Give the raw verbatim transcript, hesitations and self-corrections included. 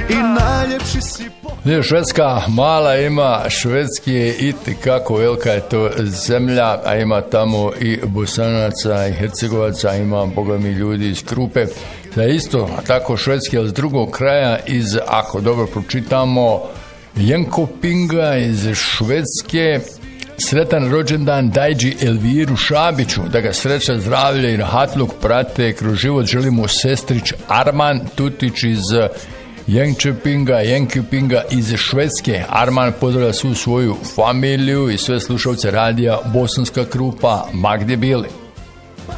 i najljepši si po... Ne, Švedska mala ima, švedski je itekako velika je to zemlja, a ima tamo i Bosanaca i Hercegovaca, ima boga mi ljudi iz Krupe. Da je isto tako švedski, ali s drugog kraja iz, ako dobro pročitamo, Jönköpinga iz Švedske. Sretan rođendan Dajđi Elviru Šabiću, da ga sreća, zdravlje i rahatluk prate kroz život. Želimo sestrić Arman Tutić iz Jönköpinga, Jönköpinga iz Švedske. Arman pozdravlja svu svoju familiju i sve slušalce radija Bosanska Krupa. Ma gdje bili?